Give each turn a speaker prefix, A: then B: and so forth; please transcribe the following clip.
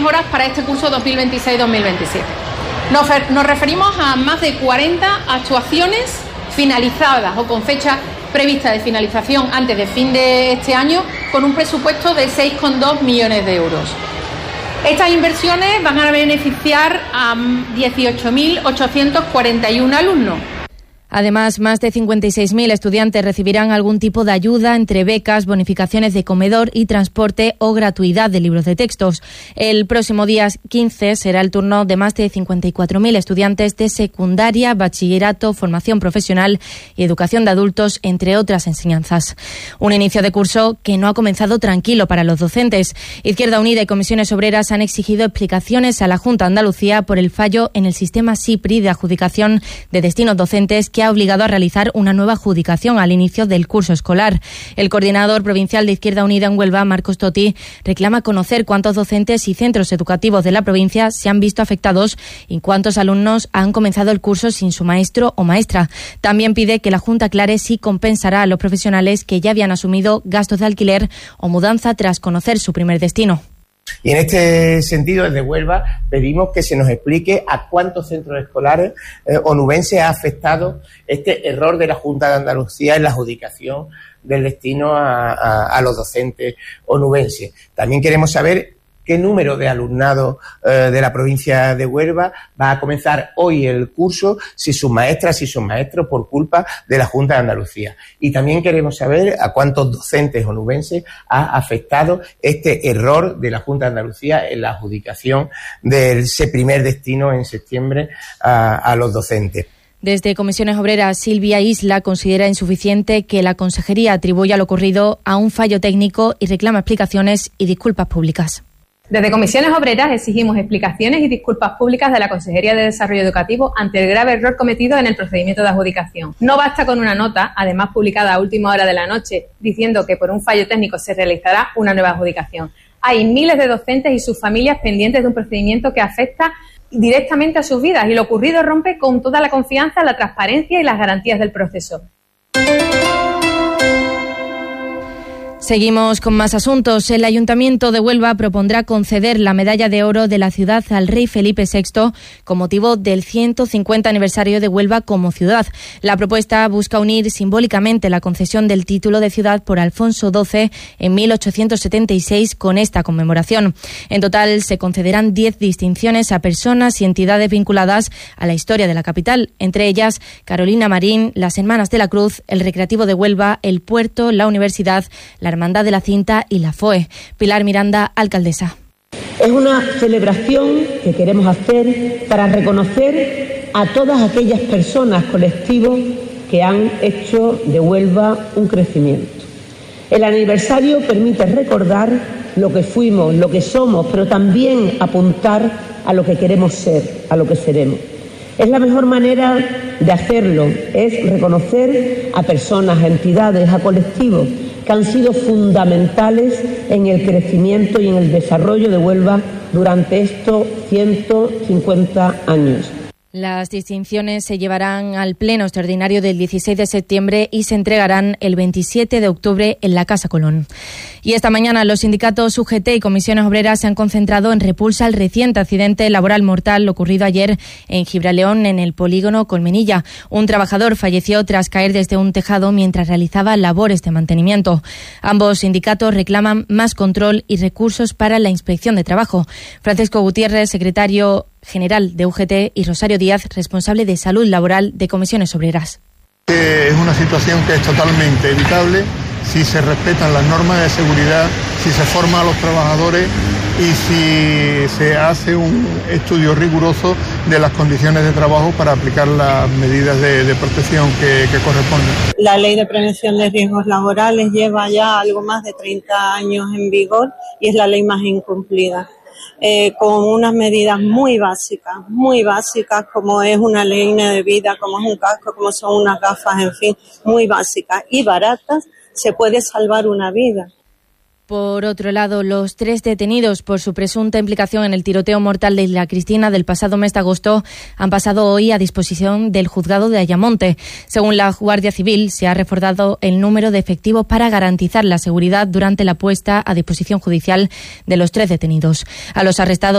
A: mejoras para este curso 2026-2027. Nos referimos a más de 40 actuaciones finalizadas o con fecha prevista de finalización antes de fin de este año, con un presupuesto de 6,2 millones de euros. Estas inversiones van a beneficiar a 18.841 alumnos.
B: Además, más de 56.000 estudiantes recibirán algún tipo de ayuda entre becas, bonificaciones de comedor y transporte o gratuidad de libros de textos. El próximo día 15 será el turno de más de 54.000 estudiantes de secundaria, bachillerato, formación profesional y educación de adultos, entre otras enseñanzas. Un inicio de curso que no ha comenzado tranquilo para los docentes. Izquierda Unida y Comisiones Obreras han exigido explicaciones a la Junta de Andalucía por el fallo en el sistema SIPRI de adjudicación de destinos docentes, que ha obligado a realizar una nueva adjudicación al inicio del curso escolar. El coordinador provincial de Izquierda Unida en Huelva, Marcos Toti, reclama conocer cuántos docentes y centros educativos de la provincia se han visto afectados y cuántos alumnos han comenzado el curso sin su maestro o maestra. También pide que la Junta aclare si compensará a los profesionales que ya habían asumido gastos de alquiler o mudanza tras conocer su primer destino.
C: Y en este sentido, desde Huelva, pedimos que se nos explique a cuántos centros escolares onubenses ha afectado este error de la Junta de Andalucía en la adjudicación del destino a los docentes onubenses. También queremos saber qué número de alumnado de la provincia de Huelva va a comenzar hoy el curso, si sus maestras y sus maestros, por culpa de la Junta de Andalucía. Y también queremos saber a cuántos docentes onubenses ha afectado este error de la Junta de Andalucía en la adjudicación de ese primer destino en septiembre a los docentes.
B: Desde Comisiones Obreras, Silvia Isla considera insuficiente que la Consejería atribuya lo ocurrido a un fallo técnico y reclama explicaciones y disculpas públicas.
D: Desde Comisiones Obreras exigimos explicaciones y disculpas públicas de la Consejería de Desarrollo Educativo ante el grave error cometido en el procedimiento de adjudicación. No basta con una nota, además publicada a última hora de la noche, diciendo que por un fallo técnico se realizará una nueva adjudicación. Hay miles de docentes y sus familias pendientes de un procedimiento que afecta directamente a sus vidas y lo ocurrido rompe con toda la confianza, la transparencia y las garantías del proceso.
B: Seguimos con más asuntos. El Ayuntamiento de Huelva propondrá conceder la medalla de oro de la ciudad al rey Felipe VI con motivo del 150 aniversario de Huelva como ciudad. La propuesta busca unir simbólicamente la concesión del título de ciudad por Alfonso XII en 1876 con esta conmemoración. En total se concederán 10 distinciones a personas y entidades vinculadas a la historia de la capital, entre ellas Carolina Marín, las Hermanas de la Cruz, el Recreativo de Huelva, el Puerto, la Universidad, la Hermandad de la Cinta y la FOE. Pilar Miranda, alcaldesa.
E: Es una celebración que queremos hacer para reconocer a todas aquellas personas, colectivos, que han hecho de Huelva un crecimiento. El aniversario permite recordar lo que fuimos, lo que somos, pero también apuntar a lo que queremos ser, a lo que seremos. Es la mejor manera de hacerlo, es reconocer a personas, a entidades, a colectivos que han sido fundamentales en el crecimiento y en el desarrollo de Huelva durante estos 150 años.
B: Las distinciones se llevarán al pleno extraordinario del 16 de septiembre y se entregarán el 27 de octubre en la Casa Colón. Y esta mañana los sindicatos UGT y Comisiones Obreras se han concentrado en repulsa al reciente accidente laboral mortal ocurrido ayer en Gibraleón, en el polígono Colmenilla. Un trabajador falleció tras caer desde un tejado mientras realizaba labores de mantenimiento. Ambos sindicatos reclaman más control y recursos para la inspección de trabajo. Francisco Gutiérrez, secretario general de UGT, y Rosario Díaz, responsable de salud laboral de Comisiones Obreras.
F: Es una situación que es totalmente evitable si se respetan las normas de seguridad, si se forma a los trabajadores y si se hace un estudio riguroso de las condiciones de trabajo para aplicar las medidas de protección que corresponden.
G: La Ley de Prevención de Riesgos Laborales lleva ya algo más de 30 años en vigor y es la ley más incumplida. Con unas medidas muy básicas, como es una línea de vida, como es un casco, como son unas gafas, en fin, muy básicas y baratas, se puede salvar una vida.
B: Por otro lado, los 3 detenidos por su presunta implicación en el tiroteo mortal de Isla Cristina del pasado mes de agosto han pasado hoy a disposición del juzgado de Ayamonte. Según la Guardia Civil, se ha reforzado el número de efectivos para garantizar la seguridad durante la puesta a disposición judicial de los 3 detenidos. A los arrestados